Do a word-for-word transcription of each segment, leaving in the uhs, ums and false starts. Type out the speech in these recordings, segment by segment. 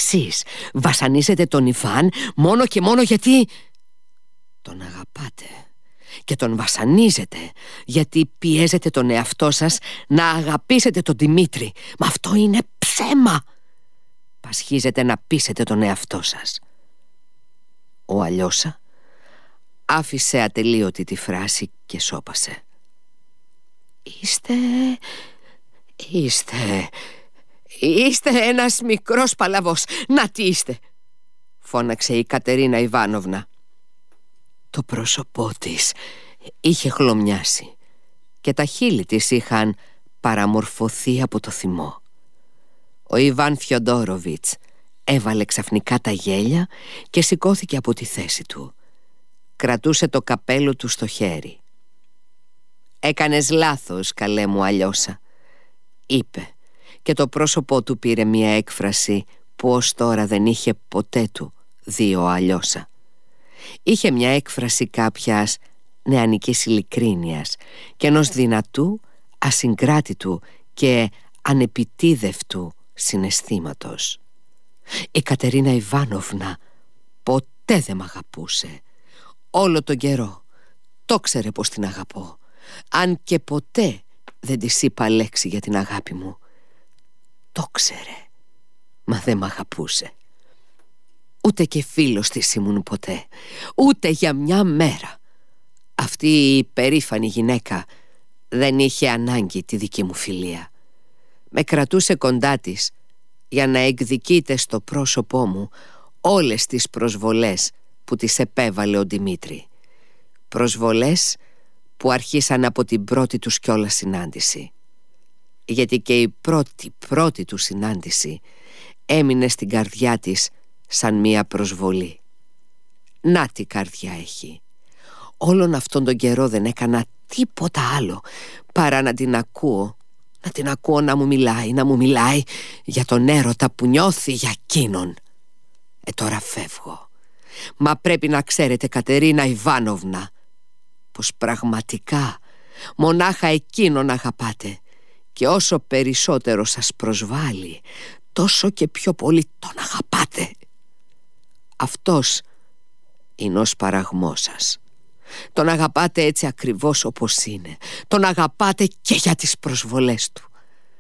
εσείς βασανίζετε τον Ιβάν μόνο και μόνο γιατί τον αγαπάτε. Και τον βασανίζετε γιατί πιέζετε τον εαυτό σας να αγαπήσετε τον Δημήτρη. Μα αυτό είναι ψέμα. Πασχίζετε να πείσετε τον εαυτό σας. Ο Αλιώσα άφησε ατελείωτη τη φράση και σώπασε. Είστε... Είστε... Είστε ένας μικρός παλαβός. Να τι είστε, φώναξε η Κατερίνα Ιβάνοβνα. Το πρόσωπό της είχε χλωμιάσει και τα χείλη της είχαν παραμορφωθεί από το θυμό. Ο Ιβάν Φιοντόροβιτς έβαλε ξαφνικά τα γέλια και σηκώθηκε από τη θέση του. Κρατούσε το καπέλο του στο χέρι. «Έκανες λάθος, καλέ μου Αλιώσα», είπε, και το πρόσωπό του πήρε μια έκφραση που ως τώρα δεν είχε ποτέ του δει ο Αλιώσα. Είχε μια έκφραση κάποιας νεανικής ειλικρίνειας και ενός δυνατού, ασυγκράτητου και ανεπιτίδευτου συναισθήματος. Η Κατερίνα Ιβάνοβνα ποτέ δεν μ' αγαπούσε. Όλο τον καιρό το ξέρε πως την αγαπώ, αν και ποτέ δεν της είπα λέξη για την αγάπη μου. Το ξέρε, μα δεν μ' αγαπούσε. Ούτε και φίλος της ήμουν ποτέ, ούτε για μια μέρα. Αυτή η περήφανη γυναίκα δεν είχε ανάγκη τη δική μου φιλία. Με κρατούσε κοντά της για να εκδικείται στο πρόσωπό μου όλες τις προσβολές που της επέβαλε ο Δημήτρη. Προσβολές που αρχίσαν από την πρώτη τους κιόλας συνάντηση. Γιατί και η πρώτη πρώτη του συνάντηση έμεινε στην καρδιά της σαν μία προσβολή. Να τι καρδιά έχει. Όλον αυτόν τον καιρό δεν έκανα τίποτα άλλο παρά να την ακούω. Να την ακούω να μου μιλάει, να μου μιλάει για τον έρωτα που νιώθει για εκείνον. Ε τώρα φεύγω. Μα πρέπει να ξέρετε, Κατερίνα Ιβάνοβνα, πως πραγματικά μονάχα εκείνον αγαπάτε. Και όσο περισσότερο σας προσβάλλει, τόσο και πιο πολύ τον αγαπάτε. Αυτός είναι ο σπαραγμός σας. Τον αγαπάτε έτσι ακριβώς όπως είναι. Τον αγαπάτε και για τις προσβολές του.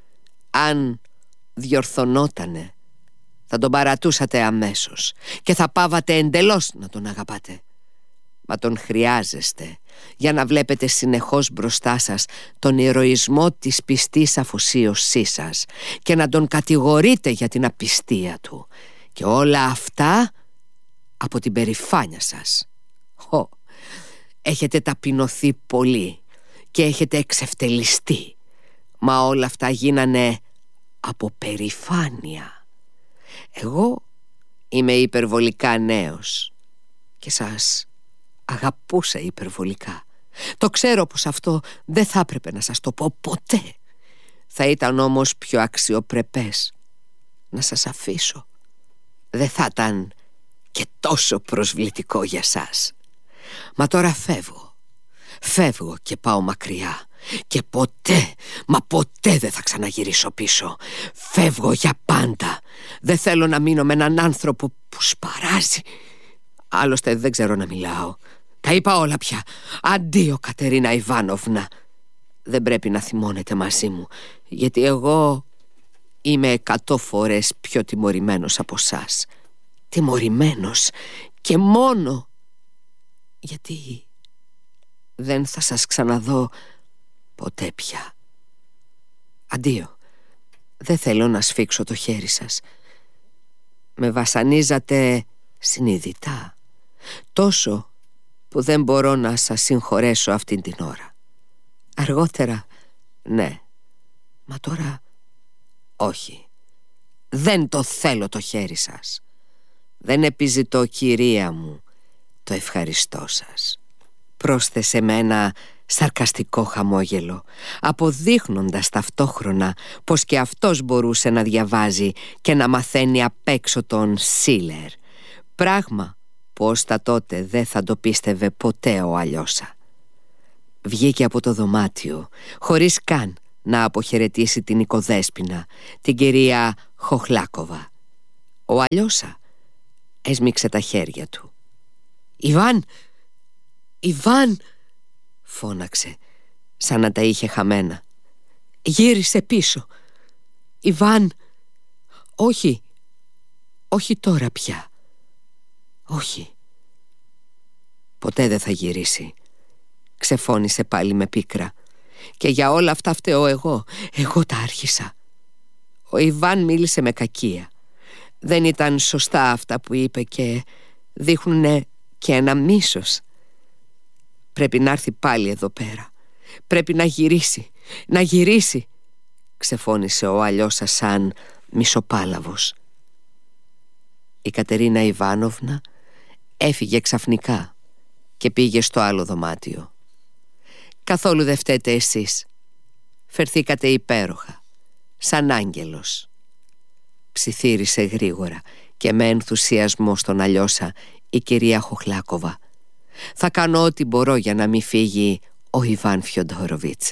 Αν διορθωνότανε, θα τον παρατούσατε αμέσως και θα πάβατε εντελώς να τον αγαπάτε. Μα τον χρειάζεστε για να βλέπετε συνεχώς μπροστά σας τον ηρωισμό της πιστής αφοσίωσής σας και να τον κατηγορείτε για την απιστία του. Και όλα αυτά από την περηφάνεια σας. Ω, έχετε ταπεινωθεί πολύ και έχετε εξευτελιστεί. Μα όλα αυτά γίνανε από περηφάνεια. Εγώ είμαι υπερβολικά νέος και σας αγαπούσα υπερβολικά. Το ξέρω πως αυτό δεν θα έπρεπε να σας το πω ποτέ. Θα ήταν όμως πιο αξιοπρεπές να σας αφήσω. Δεν θα ήταν και τόσο προσβλητικό για σας. Μα τώρα φεύγω. Φεύγω και πάω μακριά. Και ποτέ, μα ποτέ δεν θα ξαναγυρίσω πίσω. Φεύγω για πάντα. Δεν θέλω να μείνω με έναν άνθρωπο που σπαράζει. Άλλωστε δεν ξέρω να μιλάω. Τα είπα όλα πια. Αντίο, Κατερίνα Ιβάνοβνα. Δεν πρέπει να θυμώνετε μαζί μου, γιατί εγώ είμαι εκατό φορές πιο τιμωρημένος από σας. Τιμωρημένος και μόνο γιατί δεν θα σας ξαναδώ ποτέ πια. Αντίο. Δεν θέλω να σφίξω το χέρι σας. Με βασανίζατε συνειδητά, τόσο που δεν μπορώ να σας συγχωρέσω αυτήν την ώρα. Αργότερα, ναι. Μα τώρα, όχι. Δεν το θέλω το χέρι σας. Δεν επιζητώ, κυρία μου, το ευχαριστώ σας. Πρόσθεσε με ένα σαρκαστικό χαμόγελο, αποδείχνοντας ταυτόχρονα πως και αυτός μπορούσε να διαβάζει και να μαθαίνει απ' έξω τον Σίλερ. Πράγμα πως τα τότε δεν θα το πίστευε ποτέ ο Αλιώσα. Βγήκε από το δωμάτιο χωρίς καν να αποχαιρετήσει την οικοδέσποινα, την κυρία Χοχλάκοβα. Ο Αλιώσα έσμιξε τα χέρια του. «Ιβάν! Ιβάν!» φώναξε, σαν να τα είχε χαμένα. «Γύρισε πίσω! Ιβάν! Όχι! Όχι τώρα πια! Όχι! Ποτέ δεν θα γυρίσει», ξεφώνησε πάλι με πίκρα. «Και για όλα αυτά φταίω εγώ. Εγώ τα άρχισα». Ο Ιβάν μίλησε με κακία. Δεν ήταν σωστά αυτά που είπε και δείχνουνε και ένα μίσος. «Πρέπει να έρθει πάλι εδώ πέρα. Πρέπει να γυρίσει, να γυρίσει», ξεφώνησε ο Αλιώσα σαν μισοπάλαβος. Η Κατερίνα Ιβάνοβνα έφυγε ξαφνικά και πήγε στο άλλο δωμάτιο. «Καθόλου δεν φταίτε εσείς. Φερθήκατε υπέροχα, σαν άγγελος», ψιθύρισε γρήγορα και με ενθουσιασμό στον Αλιώσα η κυρία Χοχλάκοβα. «Θα κάνω ό,τι μπορώ για να μην φύγει ο Ιβάν Φιοντόροβιτς».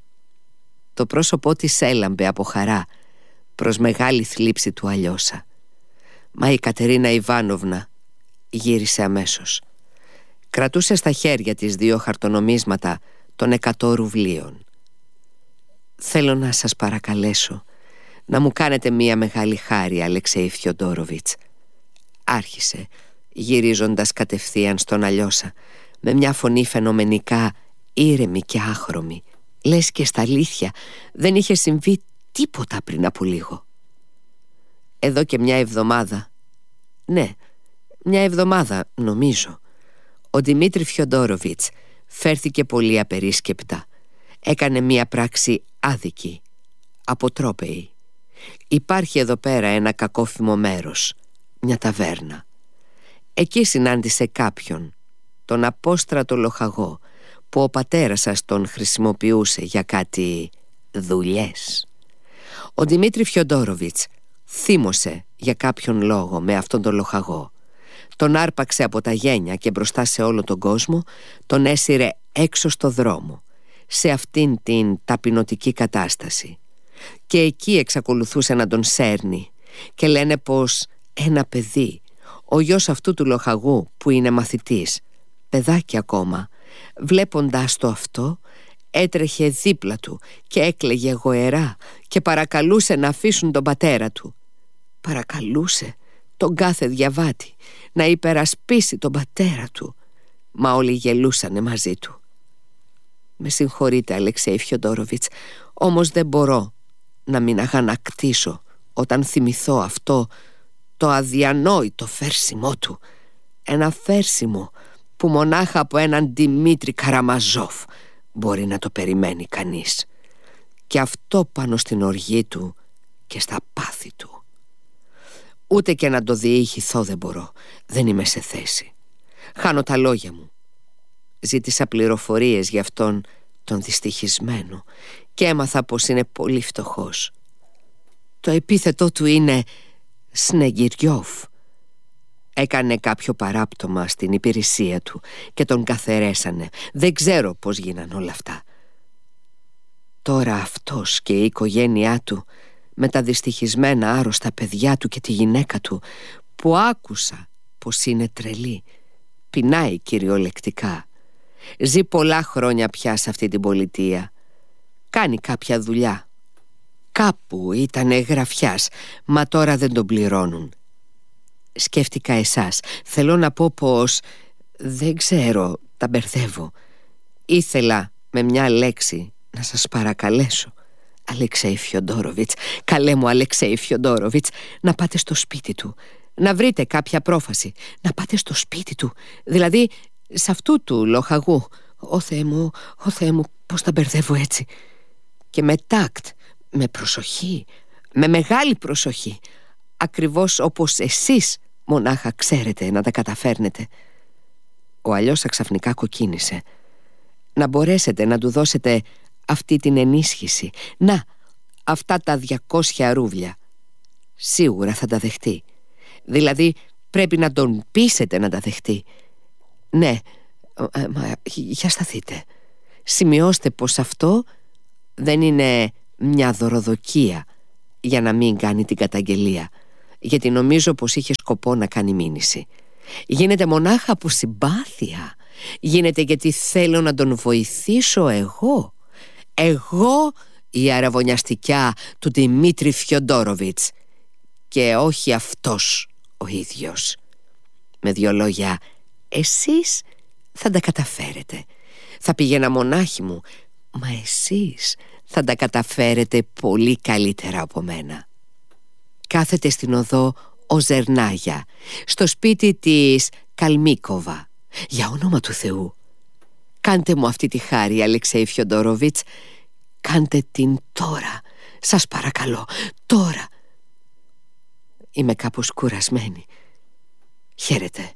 Το πρόσωπό της έλαμπε από χαρά προς μεγάλη θλίψη του Αλιώσα. Μα η Κατερίνα Ιβάνοβνα γύρισε αμέσως. Κρατούσε στα χέρια της δύο χαρτονομίσματα των εκατό ρουβλίων. «Θέλω να σας παρακαλέσω να μου κάνετε μία μεγάλη χάρη, Αλεξέη Φιοντόροβιτς», άρχισε, γυρίζοντας κατευθείαν στον Αλιώσα, με μια φωνή φαινομενικά ήρεμη και άχρωμη, λες και στα αλήθεια δεν είχε συμβεί τίποτα πριν από λίγο. Εδώ και μια εβδομάδα, ναι, μια εβδομάδα νομίζω, ο Δημήτρη Φιοντόροβιτς φέρθηκε πολύ απερίσκεπτα. Έκανε μια πράξη άδικη, αποτρόπαιη. Υπάρχει εδώ πέρα ένα κακόφημο μέρος, μια ταβέρνα. Εκεί συνάντησε κάποιον, τον απόστρατο λοχαγό, που ο πατέρας σας τον χρησιμοποιούσε για κάτι δουλειές. Ο Δημήτρη Φιοντόροβιτς θύμωσε για κάποιον λόγο με αυτόν τον λοχαγό. Τον άρπαξε από τα γένια και μπροστά σε όλο τον κόσμο τον έσυρε έξω στο δρόμο, σε αυτήν την ταπεινωτική κατάσταση. Και εκεί εξακολουθούσε να τον σέρνει και λένε πως ένα παιδί, ο γιος αυτού του λοχαγού που είναι μαθητής, παιδάκι ακόμα, βλέποντάς το αυτό, έτρεχε δίπλα του και έκλαιγε γοερά και παρακαλούσε να αφήσουν τον πατέρα του. Παρακαλούσε τον κάθε διαβάτη να υπερασπίσει τον πατέρα του, μα όλοι γελούσανε μαζί του. «Με συγχωρείτε, Αλεξέη Φιοντόροβιτς, όμως δεν μπορώ να μην αγανακτήσω όταν θυμηθώ αυτό το αδιανόητο φέρσιμό του. Ένα φέρσιμο που μονάχα από έναν Δημήτρη Καραμαζόφ μπορεί να το περιμένει κανείς. Και αυτό πάνω στην οργή του και στα πάθη του. Ούτε και να το διηγηθώ δεν μπορώ. Δεν είμαι σε θέση. Χάνω τα λόγια μου. Ζήτησα πληροφορίες για αυτόν τον δυστυχισμένο και έμαθα πως είναι πολύ φτωχός. Το επίθετό του είναι Σνεγγυριόφ. Έκανε κάποιο παράπτωμα στην υπηρεσία του και τον καθαιρέσανε. Δεν ξέρω πως γίναν όλα αυτά. Τώρα αυτός και η οικογένειά του, με τα δυστυχισμένα άρρωστα παιδιά του και τη γυναίκα του, που άκουσα πως είναι τρελή, πεινάει κυριολεκτικά. Ζει πολλά χρόνια πια σε αυτή την πολιτεία. Κάνει κάποια δουλειά. Κάπου ήτανε γραφιάς, μα τώρα δεν τον πληρώνουν. Σκέφτηκα εσάς. Θέλω να πω πως δεν ξέρω, τα μπερδεύω. Ήθελα με μια λέξη να σας παρακαλέσω, Αλεξέη Φιοντόροβιτς, καλέ μου Αλεξέη Φιοντόροβιτς, να πάτε στο σπίτι του, να βρείτε κάποια πρόφαση, να πάτε στο σπίτι του, δηλαδή σε αυτού του λοχαγού. Ω Θεέ μου, ω Θεέ μου, πως τα μπερδεύω έτσι. Και με τάκτ, με προσοχή, με μεγάλη προσοχή, ακριβώς όπως εσείς μονάχα ξέρετε να τα καταφέρνετε. Ο Αλιώσα ξαφνικά κοκκίνησε. Να μπορέσετε να του δώσετε αυτή την ενίσχυση, να, αυτά τα διακόσια ρούβλια, σίγουρα θα τα δεχτεί. Δηλαδή πρέπει να τον πείσετε να τα δεχτεί. Ναι, ε, μα για σταθείτε. Σημειώστε πως αυτό δεν είναι μια δωροδοκία για να μην κάνει την καταγγελία, γιατί νομίζω πως είχε σκοπό να κάνει μήνυση. Γίνεται μονάχα από συμπάθεια. Γίνεται γιατί θέλω να τον βοηθήσω εγώ. Εγώ η αραβωνιαστικιά του Δημήτρη Φιοντόροβιτς, και όχι αυτός ο ίδιος. Με δύο λόγια, εσείς θα τα καταφέρετε. Θα πήγαινα μονάχη μου, μα εσείς θα τα καταφέρετε πολύ καλύτερα από μένα. Κάθεται στην οδό ο Ζερνάγια, στο σπίτι της Καλμίκοβα. Για όνομα του Θεού, κάντε μου αυτή τη χάρη, Αλεξέη Φιοντόροβιτς. Κάντε την τώρα, σας παρακαλώ, τώρα. Είμαι κάπως κουρασμένη. Χαίρετε.